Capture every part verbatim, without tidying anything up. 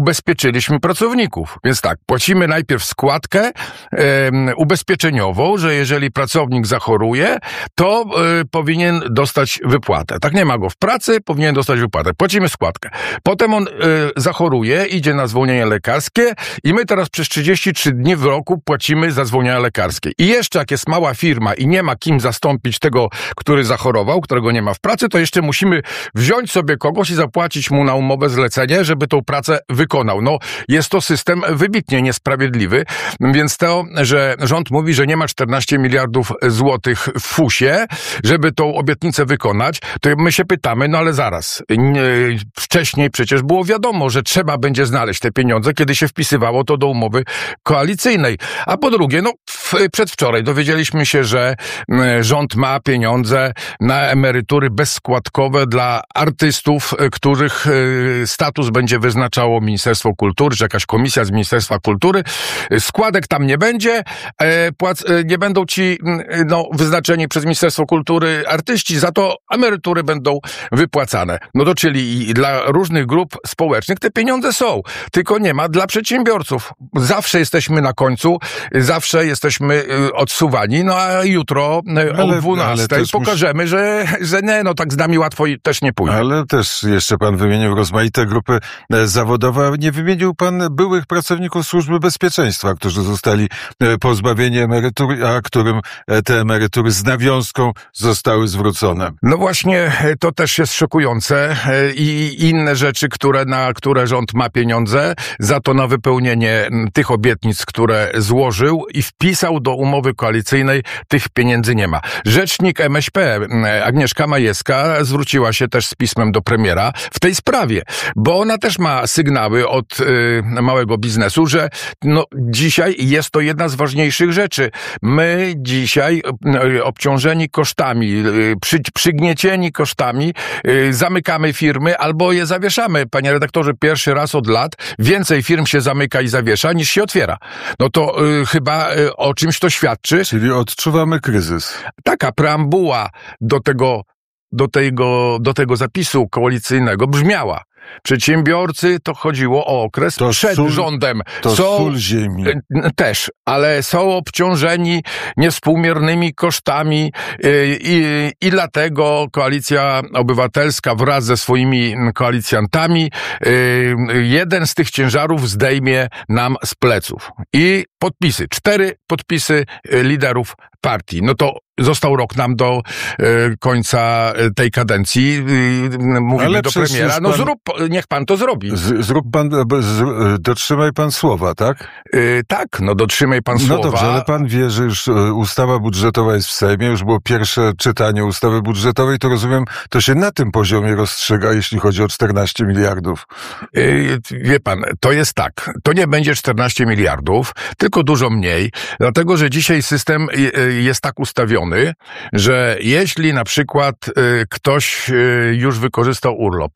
ubezpieczyliśmy pracowników. Więc tak, płacimy najpierw składkę e, ubezpieczeniową, że jeżeli pracownik zachoruje, to e, powinien dostać wypłatę. Tak, nie ma go w pracy, powinien dostać wypłatę. Płacimy składkę. Potem on e, zachoruje, idzie na zwolnienie lekarskie i my teraz przez trzydzieści trzy dni w roku płacimy za zwolnienia lekarskie. I jeszcze jak jest mała firma i nie ma kim zastąpić tego, który zachorował, którego nie ma w pracy, to jeszcze musimy wziąć sobie kogoś i zapłacić mu na umowę zlecenie, żeby tą pracę wykonał. No, jest to system wybitnie niesprawiedliwy, więc to, że rząd mówi, że nie ma czternaście miliardów złotych w fusie, żeby tą obietnicę wykonać, to my się pytamy, no ale zaraz, nie, wcześniej przecież było wiadomo, że trzeba będzie znaleźć te pieniądze, kiedy się wpisywało to do umowy koalicyjnej. A po drugie, no w, przedwczoraj dowiedzieliśmy się, że rząd ma pieniądze na emerytury bezskładkowe dla artystów, których status będzie wyznaczało Ministerstwo Kultury, czy jakaś komisja z Ministerstwa Kultury. Składek tam nie będzie, płac, nie będą ci no, wyznaczeni przez Ministerstwo Kultury artyści, za to emerytury będą wypłacane. No to czyli dla różnych grup społecznych te pieniądze są, tylko nie ma dla przedsiębiorców. Zawsze jesteśmy na końcu, zawsze jesteśmy odsuwani, no a jutro o dwunastej pokażemy, mus... że, że nie, no tak z nami łatwo też nie pójdzie. Ale też jeszcze pan wymienił rozmaite grupy zawodowe. Nie wymienił pan byłych pracowników Służby Bezpieczeństwa, którzy zostali pozbawieni emerytury, a którym te emerytury z nawiązką zostały zwrócone. No właśnie, to też jest szokujące i inne rzeczy, które, na które rząd ma pieniądze, za to na wypełnienie tych obietnic, które złożył i wpisał do umowy koalicyjnej, tych pieniędzy nie ma. Rzecznik M S P, Agnieszka Majewska, zwróciła się też z pismem do premiera w tej sprawie, bo ona też ma sygnały od y, małego biznesu, że no, dzisiaj jest to jedna z ważniejszych rzeczy. My dzisiaj y, obciążeni kosztami, y, przy, przygniecieni kosztami, y, zamykamy firmy albo je zawieszamy. Panie redaktorze, pierwszy raz od lat więcej firm się zamyka i zawiesza niż się otwiera. No to y, chyba y, o czymś to świadczy. Czyli odczuwamy kryzys. Taka preambuła do tego, do tego, do tego zapisu koalicyjnego brzmiała: przedsiębiorcy, to chodziło o okres to przed sól, rządem. To są, sól ziemi. Też, ale są obciążeni niewspółmiernymi kosztami i, i, i dlatego Koalicja Obywatelska wraz ze swoimi koalicjantami jeden z tych ciężarów zdejmie nam z pleców. I podpisy, cztery podpisy liderów partii. No to został rok nam do e, końca tej kadencji. E, mówimy Ale do premiera. No pan, zrób, niech pan to zrobi. Z, zrób pan, z, dotrzymaj pan słowa, tak? E, tak, no dotrzymaj pan no słowa. No dobrze, ale pan wie, że już ustawa budżetowa jest w Sejmie, już było pierwsze czytanie ustawy budżetowej, to rozumiem, to się na tym poziomie rozstrzyga, jeśli chodzi o czternaście miliardów. E, wie pan, to jest tak, to nie będzie czternaście miliardów, tylko dużo mniej, dlatego, że dzisiaj system jest tak ustawiony, że jeśli na przykład y, ktoś y, już wykorzystał urlop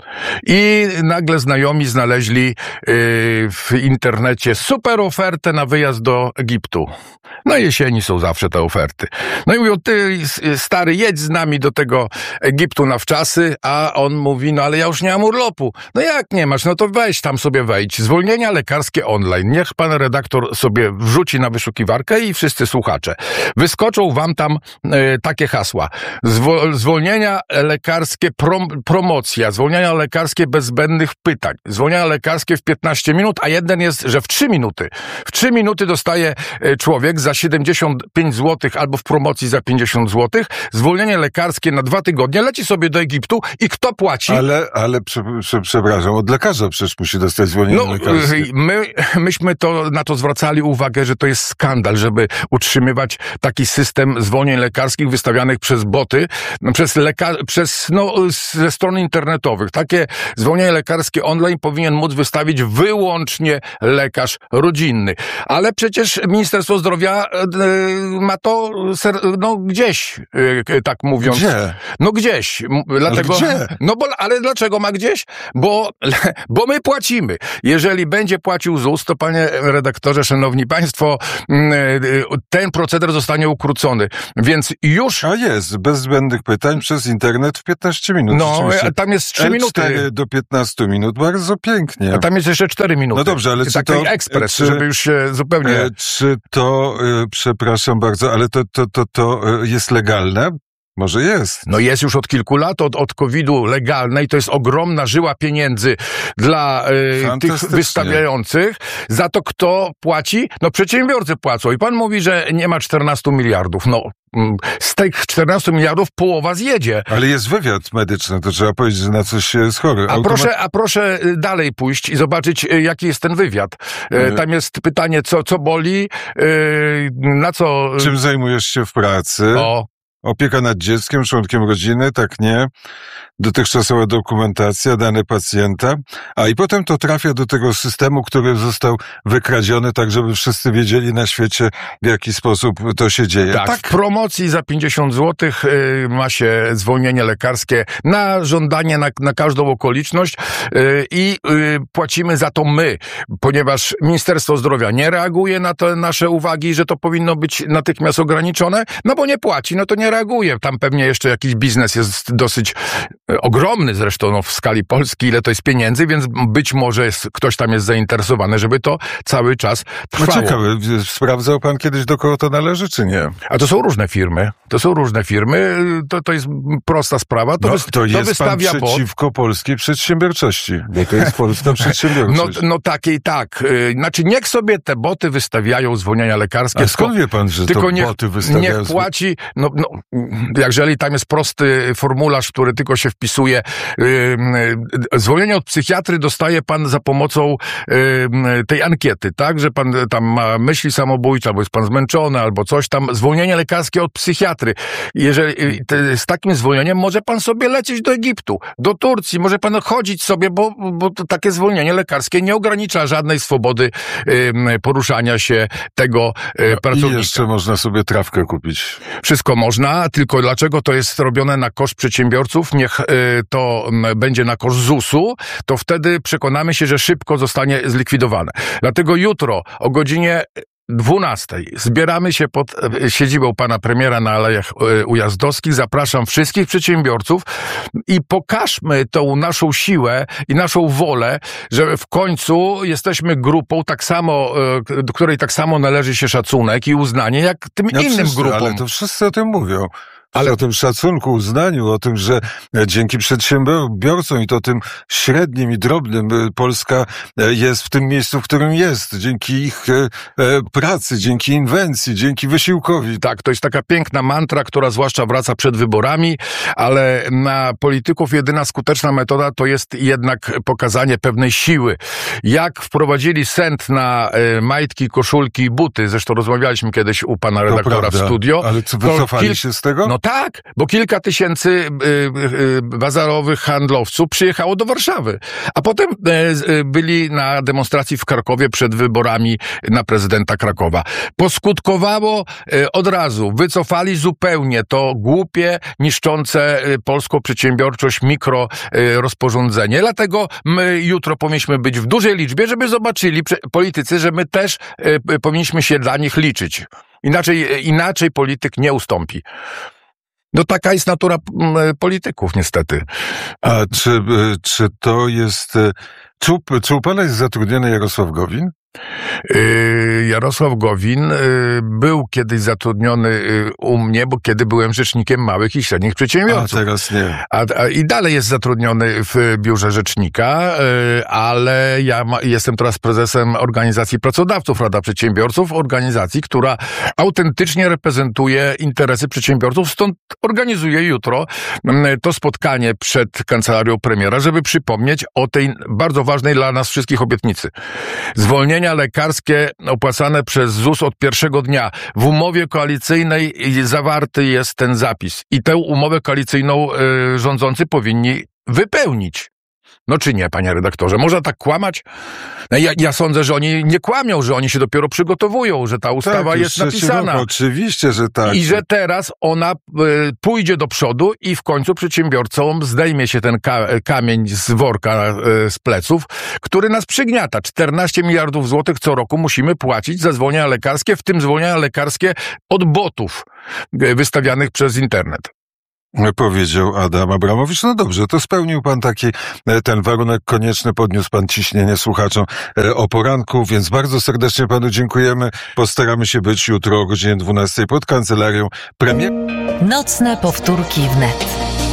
i nagle znajomi znaleźli y, w internecie super ofertę na wyjazd do Egiptu. Na jesieni są zawsze te oferty. No i mówią, ty stary, jedź z nami do tego Egiptu na wczasy, a on mówi, no ale ja już nie mam urlopu. No jak nie masz? No to weź tam sobie wejdź. Zwolnienia lekarskie online. Niech pan redaktor sobie wrzuci na wyszukiwarkę i wszyscy słuchacze. Wyskoczą wam tam y, takie hasła. Zwo- zwolnienia lekarskie, prom- promocja, zwolnienia lekarskie bez zbędnych pytań, zwolnienia lekarskie w piętnaście minut, a jeden jest, że w trzy minuty. W trzy minuty dostaje człowiek za siedemdziesiąt pięć złotych albo w promocji za pięćdziesiąt złotych, zwolnienie lekarskie na dwa tygodnie, leci sobie do Egiptu i kto płaci? Ale, ale prze, prze, przepraszam, od lekarza przecież musi dostać zwolnienie no, lekarskie. My, myśmy to, na to zwracali uwagę, że to jest skandal, żeby utrzymywać taki system zwolnień lekarskich wystawianych przez boty, przez, leka- przez no, ze stron internetowych. Takie zwolnienie lekarskie online powinien móc wystawić wyłącznie lekarz rodzinny. Ale przecież Ministerstwo Zdrowia y, ma to ser- no gdzieś, y, tak mówiąc. Gdzie? No gdzieś. Dlatego, ale gdzie? No bo, ale dlaczego ma gdzieś? Bo, bo my płacimy. Jeżeli będzie płacił Z U S, to panie redaktorze, szanowni państwo, y, y, ten proceder zostanie ukrócony. Więc już... A jest, bez zbędnych pytań przez internet w piętnaście minut. No, tam jest trzy minuty. minuty. cztery do piętnastu minut, bardzo pięknie. A tam jest jeszcze cztery minuty. No dobrze, ale czy taki to... ekspres, czy, żeby już się zupełnie... E, czy to, e, przepraszam bardzo, ale to, to, to, to jest legalne? Może jest. No jest już od kilku lat, od, od kowida legalnej, to jest ogromna żyła pieniędzy dla y, tych wystawiających. Za to kto płaci? No przedsiębiorcy płacą. I pan mówi, że nie ma czternastu miliardów. No z tych czternastu miliardów połowa zjedzie. Ale jest wywiad medyczny, to trzeba powiedzieć, że na coś jest chory. A, Automat- proszę, a proszę dalej pójść i zobaczyć, jaki jest ten wywiad. Hmm. Tam jest pytanie, co, co boli, na co... Czym zajmujesz się w pracy? O. Opieka nad dzieckiem, członkiem rodziny, tak nie. Dotychczasowa dokumentacja, dane pacjenta, a i potem to trafia do tego systemu, który został wykradziony, tak żeby wszyscy wiedzieli na świecie, w jaki sposób to się dzieje. Tak, tak. W promocji za pięćdziesiąt złotych y, ma się zwolnienie lekarskie na żądanie, na, na każdą okoliczność y, i y, płacimy za to my, ponieważ Ministerstwo Zdrowia nie reaguje na te nasze uwagi, że to powinno być natychmiast ograniczone, no bo nie płaci, no to nie reaguje. Tam pewnie jeszcze jakiś biznes jest dosyć ogromny zresztą no, w skali Polski, ile to jest pieniędzy, więc być może jest, ktoś tam jest zainteresowany, żeby to cały czas trwało. No ciekawe, sprawdzał pan kiedyś, do kogo to należy, czy nie? A to są różne firmy. To są różne firmy. To, to jest prosta sprawa. To, no, wys- to jest to wystawia pan przeciwko pod... polskiej przedsiębiorczości. Bo to jest polska przedsiębiorczość. No, no takiej tak. Znaczy niech sobie te boty wystawiają zwolnienia lekarskie. A skąd wie pan, że tylko to niech, boty wystawiają? Niech płaci, no, no, jeżeli tam jest prosty formularz, który tylko się wpisuje, yy, yy, zwolnienie od psychiatry dostaje pan za pomocą yy, tej ankiety, tak? Że pan tam ma myśli samobójcze, albo jest pan zmęczony, albo coś tam. Zwolnienie lekarskie od psychiatry. Jeżeli yy, te, z takim zwolnieniem może pan sobie lecieć do Egiptu, do Turcji, może pan chodzić sobie, bo, bo to takie zwolnienie lekarskie nie ogranicza żadnej swobody yy, poruszania się tego yy, no, pracownika. I jeszcze można sobie trawkę kupić. Wszystko można, tylko dlaczego to jest robione na koszt przedsiębiorców? Niech y, to y, będzie na koszt zusu, to wtedy przekonamy się, że szybko zostanie zlikwidowane. Dlatego jutro o godzinie dwunastej zbieramy się pod siedzibą pana premiera na Alejach Ujazdowskich. Zapraszam wszystkich przedsiębiorców i pokażmy tą naszą siłę i naszą wolę, że w końcu jesteśmy grupą tak samo, do której tak samo należy się szacunek i uznanie, jak tym no innym wszyscy, grupom. Ale to wszyscy o tym mówią. Ale o tym szacunku, uznaniu, o tym, że dzięki przedsiębiorcom i to tym średnim i drobnym Polska jest w tym miejscu, w którym jest. Dzięki ich pracy, dzięki inwencji, dzięki wysiłkowi. Tak, to jest taka piękna mantra, która zwłaszcza wraca przed wyborami, ale na polityków jedyna skuteczna metoda to jest jednak pokazanie pewnej siły. Jak wprowadzili sent na majtki, koszulki i buty, zresztą rozmawialiśmy kiedyś u pana redaktora w studio. Ale co, wycofali kil... się z tego? No tak, bo kilka tysięcy y, y, bazarowych handlowców przyjechało do Warszawy, a potem y, byli na demonstracji w Krakowie przed wyborami na prezydenta Krakowa. Poskutkowało y, od razu, wycofali zupełnie to głupie, niszczące y, polską przedsiębiorczość mikro y, rozporządzenie. Dlatego my jutro powinniśmy być w dużej liczbie, żeby zobaczyli politycy, że my też y, powinniśmy się dla nich liczyć. Inaczej, inaczej polityk nie ustąpi. No taka jest natura polityków, niestety. A czy, czy to jest... Czy, czy u pana jest zatrudniony Jarosław Gowin? Jarosław Gowin był kiedyś zatrudniony u mnie, bo kiedy byłem rzecznikiem małych i średnich przedsiębiorców. A teraz nie. A, a, I dalej jest zatrudniony w biurze rzecznika, ale ja ma, jestem teraz prezesem organizacji pracodawców Rada Przedsiębiorców, organizacji, która autentycznie reprezentuje interesy przedsiębiorców, stąd organizuję jutro to spotkanie przed kancelarią premiera, żeby przypomnieć o tej bardzo ważnej dla nas wszystkich obietnicy. Zwolnienia lekarskie opłacane przez ZUS od pierwszego dnia. W umowie koalicyjnej zawarty jest ten zapis i tę umowę koalicyjną y, rządzący powinni wypełnić. No czy nie, panie redaktorze? Można tak kłamać? Ja, ja sądzę, że oni nie kłamią, że oni się dopiero przygotowują, że ta ustawa tak, jest napisana. Roku, oczywiście, że tak. I że teraz ona y, pójdzie do przodu i w końcu przedsiębiorcom zdejmie się ten ka- kamień z worka y, z pleców, który nas przygniata. czternaście miliardów złotych co roku musimy płacić za zwolnienia lekarskie, w tym zwolnienia lekarskie od botów y, wystawianych przez internet. Powiedział Adam Abramowicz. No dobrze, to spełnił pan taki ten warunek konieczny, podniósł pan ciśnienie słuchaczom o poranku, więc bardzo serdecznie panu dziękujemy. Postaramy się być jutro o godzinie dwunastej pod kancelarią premier. Nocne powtórki wnet.